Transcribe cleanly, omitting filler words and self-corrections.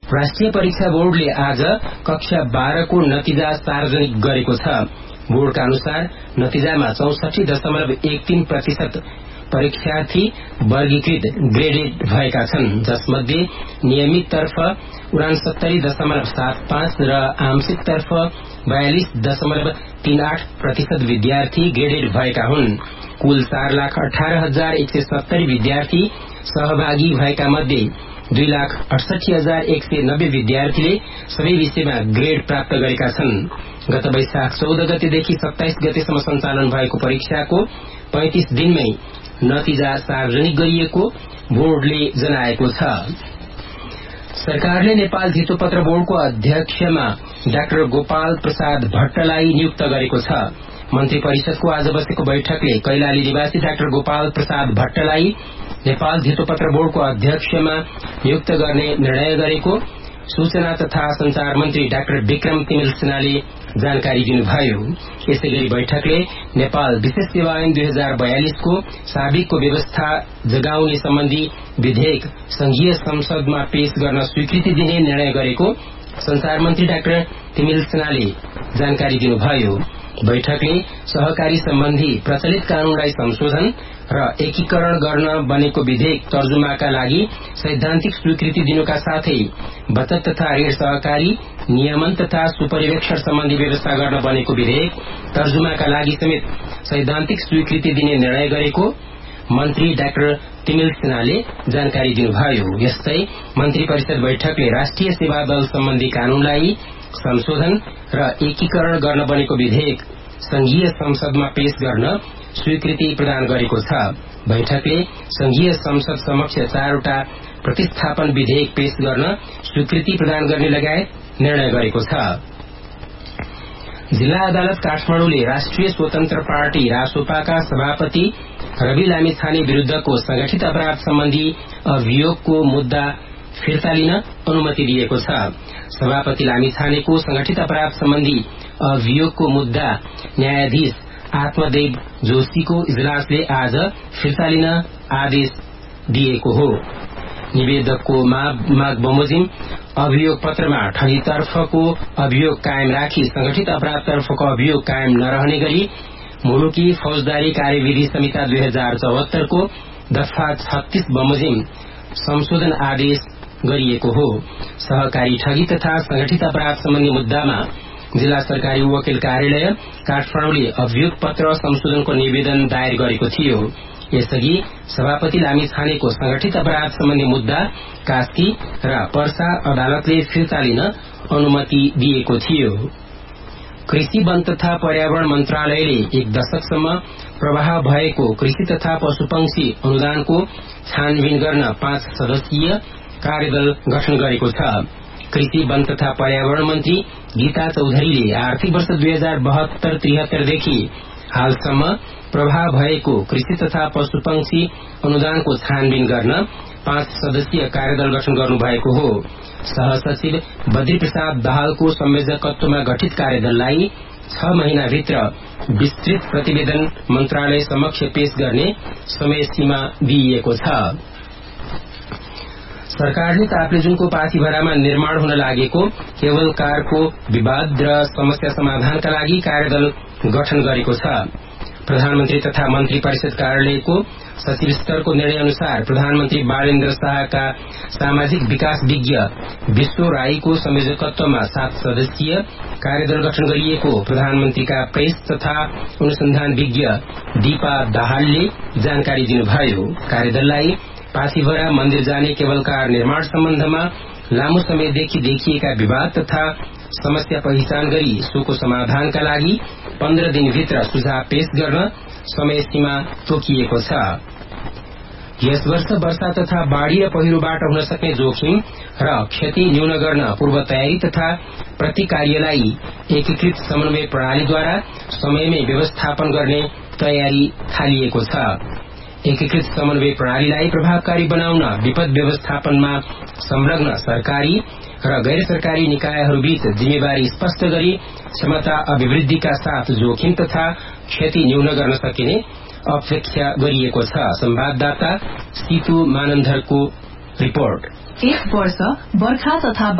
राष्ट्रिय परीक्षा बोर्डले आज कक्षा 12 को नतिजा सार्वजनिक गरेको छ। बोर्डका अनुसार नतिजामा 64.13% परीक्षार्थी वर्गीकृत ग्रेडेड भएका छन्, जसमध्ये नियमिततर्फ 69.75 र आंशिकतर्फ 42.38% विद्यार्थी ग्रेडेड भएका हुन्। कुल 4,18,170 विद्यार्थी सहभागी भएका मध्ये 2,68,190 विद्यार्थीले सबै विषयमा ग्रेड प्राप्त गरेका छन्। गत वैशाख 14 गतेदेखि 27 गतेसम्म सञ्चालन भएको परीक्षाको 35 दिनमै नतिजा सार्वजनिक गरिएको बोर्डले जनाएको छ। सरकारले नेपाल धितोपत्र बोर्डको अध्यक्षमा डाक्टर गोपाल प्रसाद भट्टलाई नियुक्त गरेको छ। मन्त्री परिषदको आज बसेको बैठकले कैलाली निवासी डाक्टर गोपाल प्रसाद भट्टलाई नेपाल धितोपत्र बोर्डको अध्यक्षमा नियुक्त गर्ने निर्णय गरेको सूचना तथा संचार मन्त्री डाक्टर विक्रम तिमिल सिन्हाले जानकारी दिनुभयो। यसैगरी बैठकले नेपाल विशेष सेवा ऐन 2042 को साबिकको व्यवस्था जगाउने सम्बन्धी विधेयक संघीय संसदमा पेश गर्न स्वीकृति दिने निर्णय गरेको संचार मन्त्री डाक्टर तिमिल सिन्हाले जानकारी दिनुभयो। बैठकले सहकारी सम्बन्धी प्रचलित कानूनलाई संशोधन र एकीकरण गर्न बनेको विधेयक तर्जुमाका लागि सैद्धान्तिक स्वीकृति दिनुका साथै बचत तथा ऋण सहकारी नियमन तथा सुपरिवेक्षण सम्बन्धी व्यवस्था गर्न बनेको विधेयक तर्जुमाका लागि समेत सैद्धान्तिक स्वीकृति दिने निर्णय गरेको मन्त्री डाक्टर तिमिल सिन्हाले जानकारी दिनुभयो। यस्तै मन्त्री परिषद बैठकले राष्ट्रिय सेवा दल सम्बन्धी कानूनलाई संशोधन र एकीकरण गर्न बनेको विधेयक संघीय संसदमा पेश गर्न स्वीकृति प्रदान गरेको छ। बैठकले संघीय संसद समक्ष 4वटा प्रतिस्थापन विधेयक पेश गर्न स्वीकृति प्रदान गर्ने लगायत निर्णय गरेको छ। जिल्ला अदालत काठमाडौँले राष्ट्रिय स्वतन्त्र पार्टी रासोपाका सभापति रवि लामिछाने विरूद्धको संगठित अपराध सम्बन्धी अभियोगको मुद्दा फिर्ता लिन अनुमति दिएको छ। सभापति लामिछानेको संगठित अपराध सम्बन्धी अभियोगको मुद्दा न्यायाधीश आत्मदेव जोशीको इजलासले आज फिर्ता लिन आदेश दिएको हो। निवेदकको माग बमोजिम अभियोग पत्रमा ठगीतर्फको अभियोग कायम राखी संगठित अपराधतर्फको अभियोग कायम नरहने गरी मुलुकी फौजदारी कार्यविधि संहिता 2074 को दफा 36 बमोजिम संशोधन आदेश गरिएको हो। सहकारी ठगी तथा संगठित अपराध सम्बन्धी मुद्दामा जिल्ला सरकारी वकिल कार्यालय काठमाडौँले अभियोग पत्र संशोधनको निवेदन दायर गरेको थियो। यसअघि सभापति लामिछानेको संगठित अपराध सम्बन्धी मुद्दा कास्की र पर्सा अदालतले फिर्ता लिन अनुमति दिएको थियो। कृषि वन तथा पर्यावरण मन्त्रालयले 1 दशकसम्म प्रवाह भएको कृषि तथा पशुपक्षी अनुदानको छानबिन गर्न 5 सदस्यीय कार्यदल गठन गरेको छ। कृषि वन तथा पर्यावरण मन्त्री गीता चौधरीले आर्थिक वर्ष 2072-73 देखि हालसम्म प्रवाह भएको कृषि तथा पशुपक्षी अनुदानको छानबिन गर्न 5 सदस्यीय कार्यदल गठन गर्नुभएको हो। सहसचिव बद्री प्रसाद दाहालको संयोजकत्वमा गठित कार्यदललाई 6 महिनाभित्र विस्तृत प्रतिवेदन मन्त्रालय समक्ष पेश गर्ने समय सीमा दिइएको छ। सरकारले ताप्लेजुङको पाथीभरामा निर्माण हुन लागेको केबल कारको विवाद र समस्या समाधानका लागि कार्यदल गठन गरेको छ। प्रधानमन्त्री तथा मन्त्री परिषद कार्यालयको सचिव स्तरको निर्णय अनुसार प्रधानमन्त्री बालेन्द्र शाहका सामाजिक विकास विज्ञ विश्व राईको संयोजकत्वमा 7 सदस्यीय कार्यदल गठन गरिएको प्रधानमन्त्रीका प्रेस तथा अनुसन्धान विज्ञ दीपा दाहालले जानकारी दिनुभयो। कार्यदललाई पाथीभरा मन्दिर जाने केबल कार निर्माण सम्बन्धमा लामो समयदेखि देखिएका विवाद तथा समस्या पहिचान गरी सोको समाधानका लागि 15 दिनभित्र सुझाव पेश गर्न समय सीमा तोकिएको छ। यस वर्ष वर्षा तथा बाढ़ी र पहिरोबाट हुन सक्ने जोखिम र क्षति न्यून गर्न पूर्व तयारी तथा प्रतिकार्यलाई एकीकृत समन्वय प्रणालीद्वारा समयमै व्यवस्थापन गर्ने तयारी थालिएको छ। एकीकृत समन्वय प्रणालीलाई प्रभावकारी बनाउन विपद व्यवस्थापनमा संलग्न सरकारी र गैर सरकारी निकायहरूबीच जिम्मेवारी स्पष्ट गरी क्षमता अभिवृद्धिका साथ जोखिम तथा क्षति न्यून गर्न सकिने अपेक्षा गरिएको छ। संवाददाता सीतु मानन्धरको रिपोर्ट। एक वर्ष बर्खा तथा